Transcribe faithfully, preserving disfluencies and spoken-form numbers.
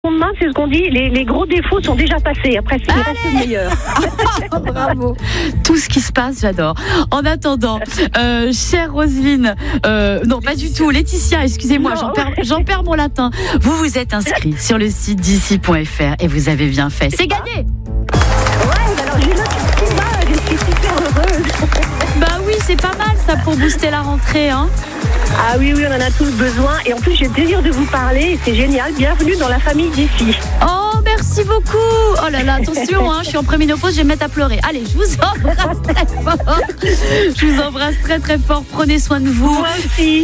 Main, c'est ce qu'on dit, les, les gros défauts sont déjà passés. Après, c'est le reste le meilleur. Bravo. Tout ce qui se passe, j'adore. En attendant, euh, chère Roselyne, euh, non, pas du tout. Laetitia, excusez-moi, j'en perds, j'en perds mon latin. Vous vous êtes inscrit sur le site d'ici point f r et vous avez bien fait. C'est gagné. Ouais, alors j'ai le petit bas, je suis super heureuse. Bah oui, c'est pas mal ça pour booster la rentrée, hein. Ah oui, oui, on en a tous besoin. Et en plus, j'ai le plaisir de vous parler. C'est génial. Bienvenue dans la famille d'ici. Oh, merci beaucoup. Oh là là, attention, hein, je suis en préménopause, je vais me mettre à pleurer. Allez, je vous embrasse très fort. Je vous embrasse très très fort. Prenez soin de vous. Moi aussi.